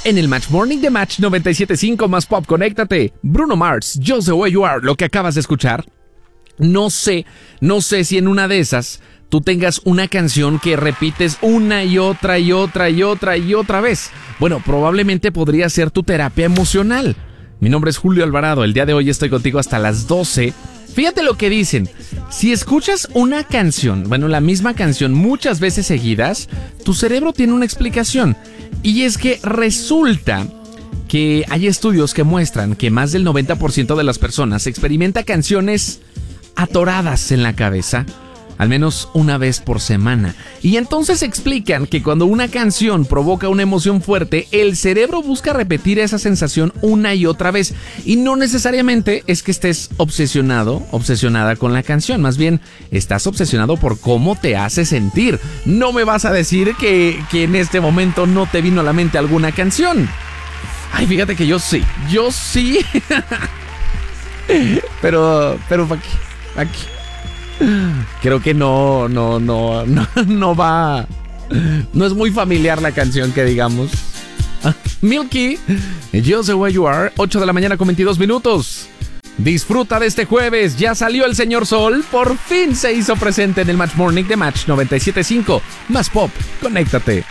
En el Match Morning de Match 97.5 más Pop, conéctate. Bruno Mars, Just the Way You Are, lo que acabas de escuchar. No sé si en una de esas tú tengas una canción que repites una y otra vez. Bueno, probablemente podría ser tu terapia emocional. Mi nombre es Julio Alvarado, el día de hoy estoy contigo hasta las 12. Fíjate lo que dicen, si escuchas una canción, la misma canción muchas veces seguidas, tu cerebro tiene una explicación. Y es que resulta que hay estudios que muestran que más del 90% de las personas experimenta canciones atoradas en la cabeza, al menos una vez por semana. Y entonces explican que cuando una canción provoca una emoción fuerte, el cerebro busca repetir esa sensación una y otra vez. Y no necesariamente es que estés obsesionada con la canción. Más bien, estás obsesionado por cómo te hace sentir. No me vas a decir que en este momento no te vino a la mente alguna canción. Ay, fíjate que yo sí. Pero aquí. Creo que no va. No es muy familiar la canción, que digamos. Milky, Just the Way You Are, 8 de la mañana con 22 minutos. Disfruta de este jueves. Ya salió el señor Sol. Por fin se hizo presente en el Match Morning de Match 97.5. Más Pop, conéctate.